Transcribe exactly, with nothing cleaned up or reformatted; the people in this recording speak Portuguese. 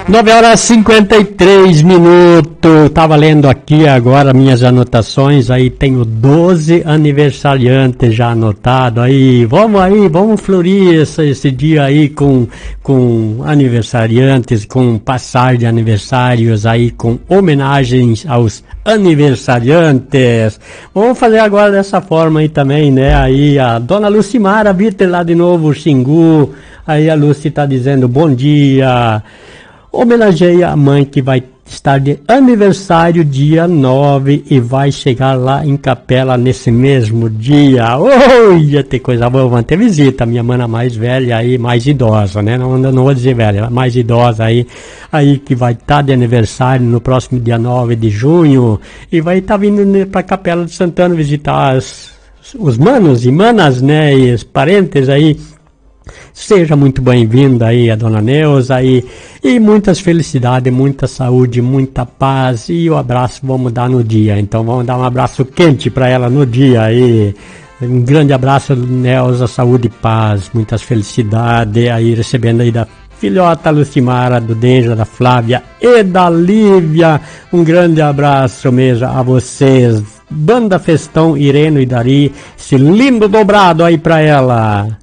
nove horas e cinquenta e três minutos. Tava lendo aqui agora minhas anotações. Aí tenho doze aniversariantes já anotado. Aí, vamos aí, vamos florir esse, esse dia aí com, com aniversariantes, com passar de aniversários aí, com homenagens aos aniversariantes. Vamos fazer agora dessa forma aí também, né? Aí a dona Lucimara Vitor lá de novo, Xingu. Aí a Lucy tá dizendo bom dia. Homenageia a mãe que vai estar de aniversário dia nove e vai chegar lá em Capela nesse mesmo dia. Oi, ia ter coisa boa, vamos ter visita. Minha mana mais velha aí, mais idosa, né? Não, não vou dizer velha, mais idosa aí, aí que vai estar de aniversário no próximo dia nove de junho e vai estar vindo para Capela de Santana visitar as, os manos e manas, né? E os parentes aí. Seja muito bem-vinda aí a dona Neuza aí, e muitas felicidades, muita saúde, muita paz, e o abraço vamos dar no dia, então vamos dar um abraço quente para ela no dia aí. Um grande abraço, Neuza, saúde e paz, muitas felicidades aí, recebendo aí da filhota Lucimara, do Denja, da Flávia e da Lívia. Um grande abraço mesmo a vocês. Banda Festão, Ireno e Dari, esse lindo dobrado aí pra ela.